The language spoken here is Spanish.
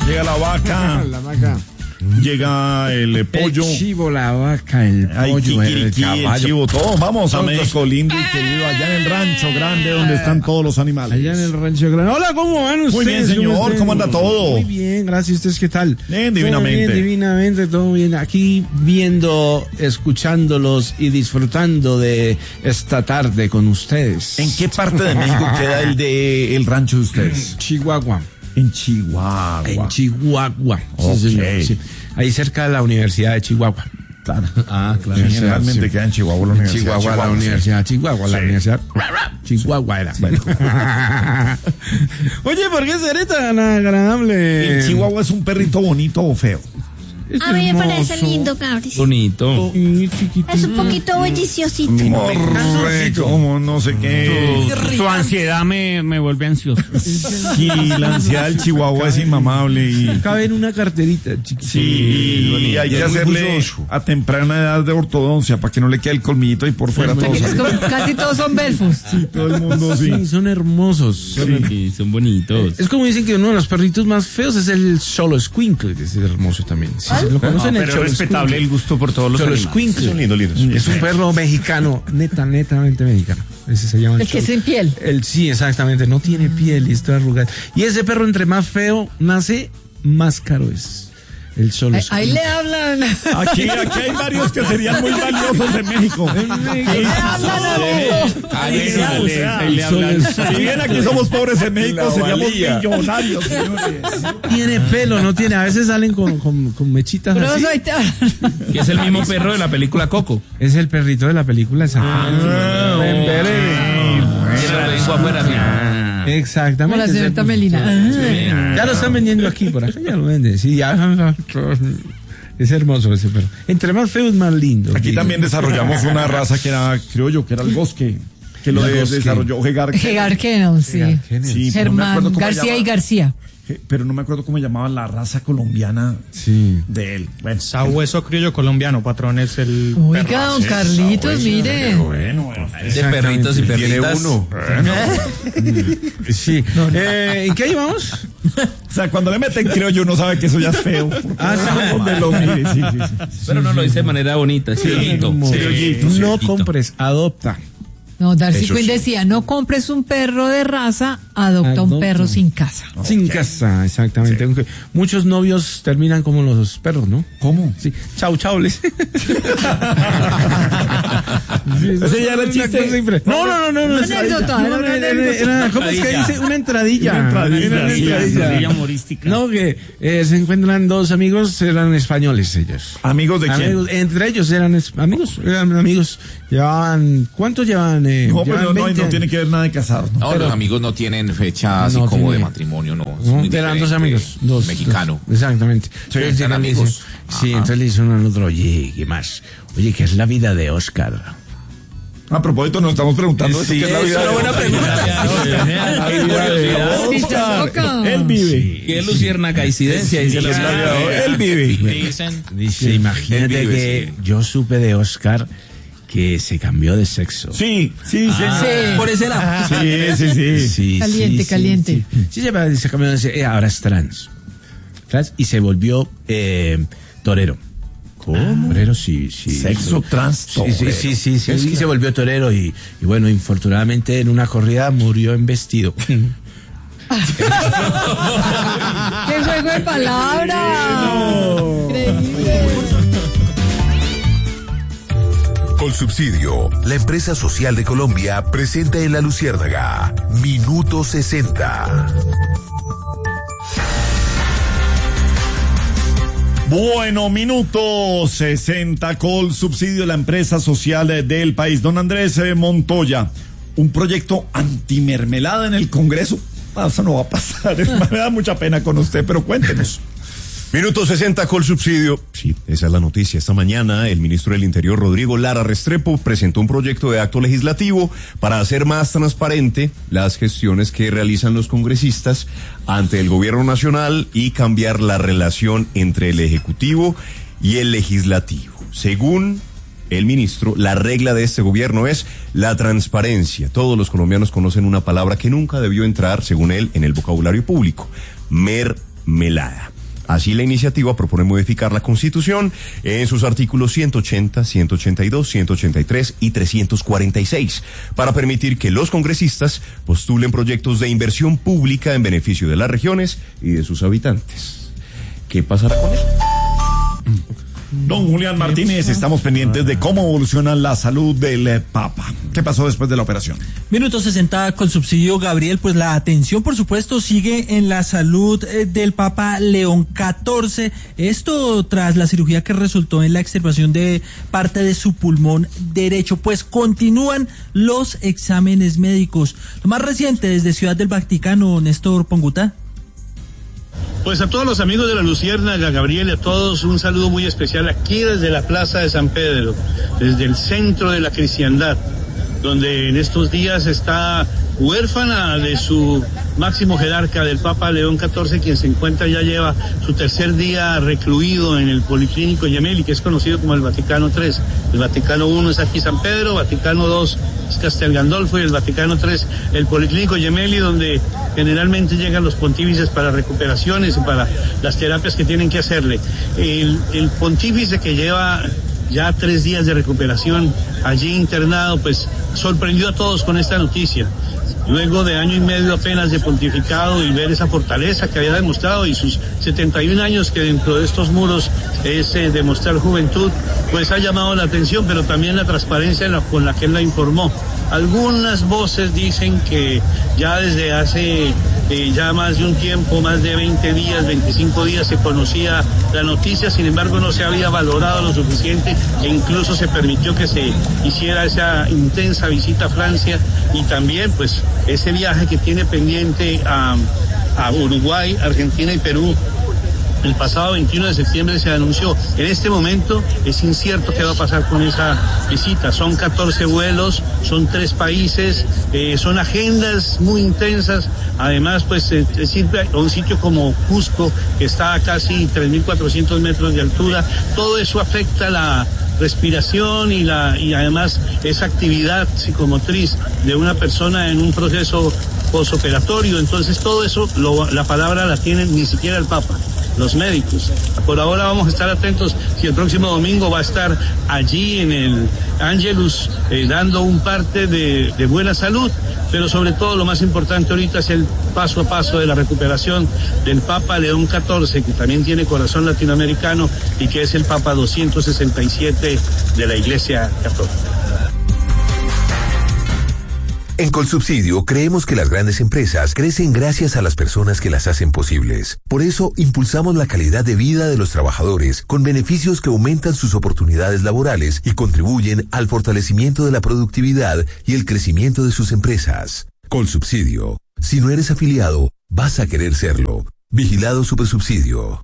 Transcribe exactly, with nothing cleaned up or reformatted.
Llega la vaca. La vaca. Llega el pollo. El chivo, la vaca, el Ay, pollo, el kikiriki, el caballo. chivo, todo. Vamos a Todos. México lindo y querido, allá en el rancho grande donde están todos los animales. Allá en el rancho grande. Hola, ¿cómo van ustedes? Muy bien, señor. ¿Cómo anda todo? Muy bien, gracias. ¿Ustedes qué tal? Bien, divinamente. Todo bien, divinamente, todo bien. Aquí viendo, escuchándolos y disfrutando de esta tarde con ustedes. ¿En qué parte de México queda el de el rancho de ustedes? Chihuahua. En Chihuahua. En Chihuahua. Ok. Sí, señor, sí. Ahí cerca de la Universidad de Chihuahua. Claro. Ah, claro. Sí, generalmente Sí. queda en Chihuahua la En Universidad. Chihuahua, la Chihuahua, Universidad de Chihuahua, la Sí. Universidad Chihuahua era. Bueno. Oye, ¿por qué seré tan agradable? ¿El Chihuahua es un perrito bonito o feo? Es A mí me parece hermoso. lindo, Cabris. Bonito. Y chiquitito. Es un poquito bulliciosito. Morre, como no sé qué. Su, su ansiedad me, me vuelve ansioso. Sí, la ansiedad del Chihuahua es inmamable y Cabe en una carterita, chiquitito. sí, y hay Y que es muy hacerle juicioso. a temprana edad de ortodoncia para que no le quede el colmillito y por fuera todo Es sale. como- casi todos son belfos. Sí, todo el mundo sí. Sí, son hermosos. Sí, son bonitos. Es como dicen que uno de los perritos más feos es el Solo Squinkle, que es hermoso también. Sí, ¿lo conocen? El Solo respetable el gusto por todos los Solo animales. Squinkle. Son lindos, lindos. Es un perro mexicano, neta, netamente mexicano. Ese se llama El que es sin piel. El, sí, exactamente, no tiene piel y está arrugado. Y ese perro, entre más feo nace, más caro es. El Solo Ahí, Squinkle. ahí le hablan. Aquí, aquí hay varios que serían muy valiosos en México. Ahí le hablan, amigo. Ahí le hablan, o sea, ahí le el Solo hablan. Squinkle. Si bien aquí somos pobres en México, La seríamos valía. millonarios, señores. Tiene pelo, no tiene. A veces salen con, con, con mechitas Pero así. eso ahí te hablan. Que es el mismo perro de la película Coco. Es el perrito de la película. exactamente. Ven, ven, ven. Tiene la lengua afuera, así. Exactamente. Como la señorita Melina. Ah. Ya lo están vendiendo aquí, por acá ya lo venden. Sí, ya. Es hermoso ese perro. Entre más feo es más lindo. Aquí digo. también desarrollamos una raza que era, creo yo, que era el bosque, que lo El de- bosque. desarrolló Hegar. Hegar Kennel, sí. Hegar Kennel. Sí, pero no me acuerdo Germán cómo García llama- y García. Pero no me acuerdo cómo llamaba la raza colombiana Sí. de él. Bueno, Sabueso criollo colombiano, patrón, es el Oiga, perro. don Carlitos, mire. bueno, bueno. De perritos y perritas. Sí. Eh, ¿En qué llevamos? O sea, cuando le meten creo yo no sabe que eso ya es feo. Ah, sí. Donde lo mire, sí, sí, sí. Pero no lo dice de manera bonita. Sí, Hermoso. No compres, adopta. No, Darcy Eso Quinn sí. decía, no compres un perro de raza, adopta Adopta. un perro sin casa. Sin casa, exactamente. Aunque muchos novios terminan como los perros, ¿no? ¿Cómo? Sí. Chau, chau, les. Sí, Ese ya era el una chiste. cosa impre- No, no, no, no. no, Una anécdota, no, era una era- anécdota. era- ¿Cómo es que dice? Una entradilla. Una entradilla, Era una sí, entradilla. humorística. No, que eh, se encuentran dos amigos, eran españoles ellos. ¿Amigos de quién? Amigos, entre ellos eran es- amigos, eran amigos. Llevaban, ¿cuántos llevaban? Eh, No, llevaban pero no, veinte no años. tiene que ver nada de casados, ¿no? No, Pero- los amigos no tienen fecha así No como tiene- de matrimonio, no. es No, muy eran dos diferente. amigos, dos. Mexicano. dos, exactamente. Entonces eran llegan y amigos. dicen- sí, Ajá. entonces le dicen uno al otro, oye, ¿qué más? Oye, ¿qué es la vida de Oscar? A propósito, nos estamos preguntando eso, Sí, ¿qué es la es vida una de buena Oscar? Qué curiosidad. Mister Oscar. Él vive. Qué luciérnaga coincidencia. ¿Qué dice es la la vida de señora. Oscar? Él vive. Dicen, Dice, imagínate él vive, que sí. yo supe de Oscar que se cambió de sexo. Sí, sí, sí. Sí. Por ese lado. Sí, sí, sí. Sí, Caliente, sí, caliente. Sí, sí, se, se cambió de sexo, eh, ahora es trans. Trans y se volvió eh, torero. ¿Cómo? Torero, sí, sí. Sexo trans Sí, sí, sí, sí, sí, sí, se volvió torero y, y bueno, infortunadamente en una corrida murió en vestido. ¡Qué juego de palabras! Increíble. Colsubsidio, la empresa social de Colombia, presenta en La Luciérnaga, Minuto sesenta. Bueno, minuto sesenta, Colsubsidio, la empresa social eh, del país. Don Andrés eh, Montoya, un proyecto antimermelada en el Congreso. Ah, eso no va a pasar. Me da mucha pena con usted, pero cuéntenos. Minuto sesenta, Colsubsidio. Sí, esa es la noticia. Esta mañana el ministro del Interior, Rodrigo Lara Restrepo, presentó un proyecto de acto legislativo para hacer más transparente las gestiones que realizan los congresistas ante el gobierno nacional y cambiar la relación entre el Ejecutivo y el Legislativo. Según el ministro, la regla de este gobierno es la transparencia. Todos los colombianos conocen una palabra que nunca debió entrar, según él, en el vocabulario público: mermelada. Así, la iniciativa propone modificar la Constitución en sus artículos ciento ochenta, ciento ochenta y dos, ciento ochenta y tres y trescientos cuarenta y seis para permitir que los congresistas postulen proyectos de inversión pública en beneficio de las regiones y de sus habitantes. ¿Qué pasará con él? Don Julián Martínez, estamos pendientes de cómo evoluciona la salud del eh, Papa. ¿Qué pasó después de la operación? Minuto sesenta con subsidio, Gabriel. Pues la atención, por supuesto, sigue en la salud eh, del Papa León catorce. Esto tras la cirugía que resultó en la extirpación de parte de su pulmón derecho. Pues continúan los exámenes médicos. Lo más reciente desde Ciudad del Vaticano, Néstor Ponguta. Pues a todos los amigos de la Luciérnaga, Gabriel, y a todos un saludo muy especial aquí desde la Plaza de San Pedro, desde el centro de la cristiandad, donde en estos días está huérfana de su máximo jerarca, del Papa León catorce, quien se encuentra, ya lleva su tercer día recluido en el Policlínico Gemelli, que es conocido como el Vaticano tres. El Vaticano uno es aquí San Pedro, Vaticano dos es Castel Gandolfo y el Vaticano tres el Policlínico Gemelli, donde generalmente llegan los pontífices para recuperaciones y para las terapias que tienen que hacerle. El, el pontífice que lleva ya tres días de recuperación allí internado, pues sorprendió a todos con esta noticia. Luego de año y medio apenas de pontificado y ver esa fortaleza que había demostrado y sus setenta y un años, que dentro de estos muros es eh, demostrar juventud, pues ha llamado la atención, pero también la transparencia en la, con la que él la informó. Algunas voces dicen que ya desde hace eh, ya más de un tiempo, más de veinte días, veinticinco días, se conocía la noticia, sin embargo no se había valorado lo suficiente e incluso se permitió que se hiciera esa intensa visita a Francia y también pues ese viaje que tiene pendiente a, a Uruguay, Argentina y Perú. El pasado veintiuno de septiembre se anunció. En este momento es incierto qué va a pasar con esa visita. Son catorce vuelos, son tres países, eh, son agendas muy intensas. Además, pues eh, es ir a un sitio como Cusco, que está a casi tres mil cuatrocientos metros de altura. Todo eso afecta la respiración y la y además esa actividad psicomotriz de una persona en un proceso posoperatorio. Entonces todo eso, lo, la palabra la tiene ni siquiera el Papa, los médicos. Por ahora vamos a estar atentos si el próximo domingo va a estar allí en el Angelus eh, dando un parte de, de buena salud, pero sobre todo lo más importante ahorita es el paso a paso de la recuperación del Papa León catorce, que también tiene corazón latinoamericano y que es el Papa doscientos sesenta y siete de la Iglesia Católica. En Colsubsidio creemos que las grandes empresas crecen gracias a las personas que las hacen posibles. Por eso impulsamos la calidad de vida de los trabajadores con beneficios que aumentan sus oportunidades laborales y contribuyen al fortalecimiento de la productividad y el crecimiento de sus empresas. Colsubsidio. Si no eres afiliado, vas a querer serlo. Vigilado Supersubsidio.